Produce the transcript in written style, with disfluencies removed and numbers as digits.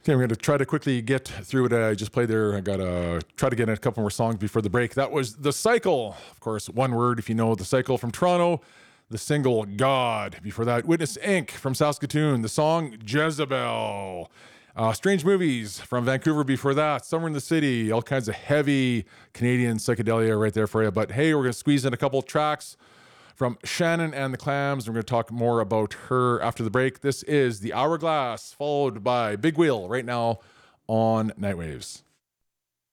Okay, I'm going to try to quickly get through what I just played there. I got to try to get in a couple more songs before the break. That was The Cycle. Of course, one word if you know The Cycle from Toronto. The single God. Before that, Witness Inc. from Saskatoon. The song Jezebel. Strange Movies from Vancouver before that. Somewhere in the City. All kinds of heavy Canadian psychedelia right there for you. But hey, we're going to squeeze in a couple of tracks from Shannon and the Clams. We're going to talk more about her after the break. This is The Hourglass, followed by Big Wheel right now on Nightwaves.